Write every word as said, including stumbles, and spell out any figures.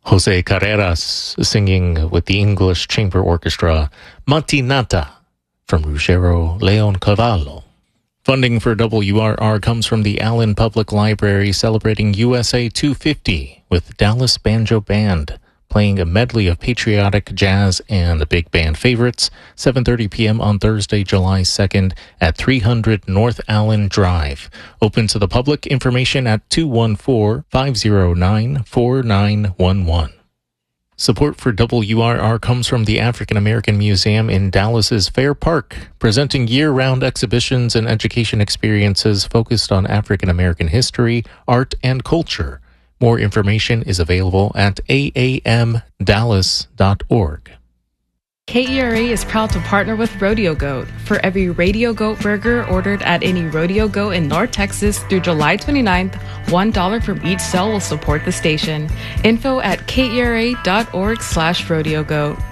Jose Carreras singing with the English Chamber Orchestra Matinata from Ruggiero Leoncavallo. Funding for W R R comes from the Allen Public Library, celebrating U S A two fifty with Dallas Banjo Band, playing a medley of patriotic jazz and big band favorites, seven thirty p.m. on Thursday, July second at three hundred North Allen Drive. Open to the public. Information at two one four, five zero nine, four nine one one. Support for W R R comes from the African American Museum in Dallas's Fair Park, presenting year-round exhibitions and education experiences focused on African American history, art, and culture. More information is available at a a m dallas dot org. K E R A is proud to partner with Rodeo Goat. For every Radio Goat burger ordered at any Rodeo Goat in North Texas through July twenty-ninth, one dollar from each sale will support the station. Info at kera dot org slash rodeo goat.